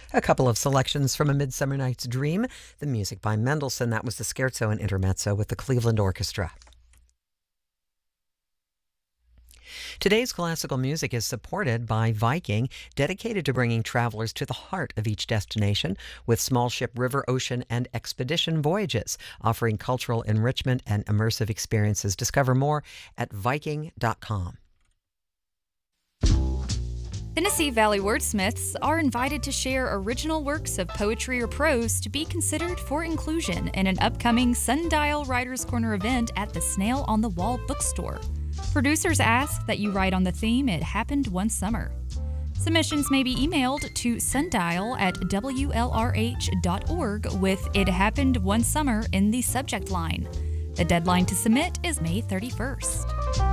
A couple of selections from A Midsummer Night's Dream, the music by Mendelssohn. That was the Scherzo and Intermezzo with the Cleveland Orchestra. Today's classical music is supported by Viking, dedicated to bringing travelers to the heart of each destination with small ship, river, ocean, and expedition voyages, offering cultural enrichment and immersive experiences. Discover more at Viking.com. Tennessee Valley wordsmiths are invited to share original works of poetry or prose to be considered for inclusion in an upcoming Sundial Writers Corner event at the Snail on the Wall bookstore. Producers ask that you write on the theme It Happened One Summer. Submissions may be emailed to sundial@wlrh.org with It Happened One Summer in the subject line. The deadline to submit is May 31st.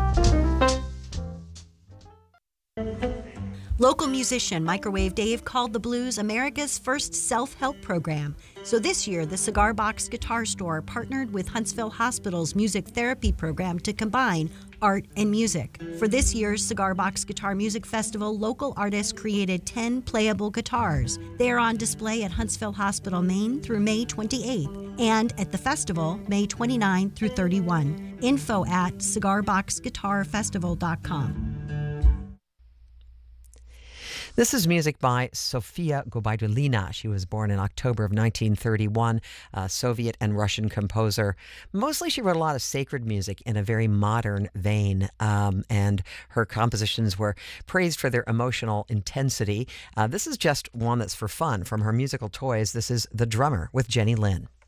Local musician Microwave Dave called the blues America's first self-help program. So this year, the Cigar Box Guitar Store partnered with Huntsville Hospital's music therapy program to combine art and music. For this year's Cigar Box Guitar Music Festival, local artists created 10 playable guitars. They are on display at Huntsville Hospital, Maine through May 28th and at the festival, May 29 through 31. Info at cigarboxguitarfestival.com. This is music by Sofia Gubaidulina. She was born in October of 1931, a Soviet and Russian composer. Mostly she wrote a lot of sacred music in a very modern vein, and her compositions were praised for their emotional intensity. This is just one that's for fun. From her musical toys, this is The Drummer with Jenny Lynn.